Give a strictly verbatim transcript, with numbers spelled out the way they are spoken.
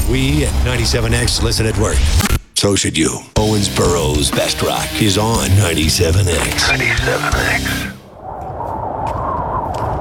We at ninety-seven X listen at work. So should you. Owensboro's Best Rock is on ninety-seven X. ninety-seven X.